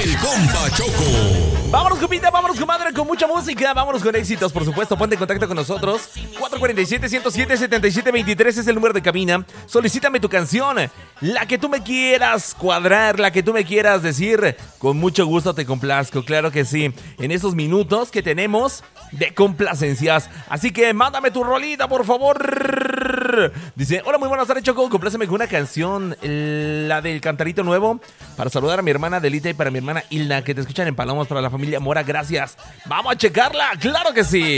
El compa Choco. Vámonos, compita, vámonos, comadre, con mucha música. Vámonos con éxitos, por supuesto. Ponte en contacto con nosotros. 447-107-7723 es el número de cabina. Solicítame tu canción. La que tú me quieras cuadrar, la que tú me quieras decir. Con mucho gusto te complazco, claro que sí. En esos minutos que tenemos de complacencias. Así que mándame tu rolita, por favor. Dice, hola, muy buenas tardes, Choco. Compláceme con una canción, la del Cantarito Nuevo, para saludar a mi hermana Delita y para mi hermana Hilda, que te escuchan en Palomos, para la familia Mora. Gracias. Vamos a checarla, claro que sí.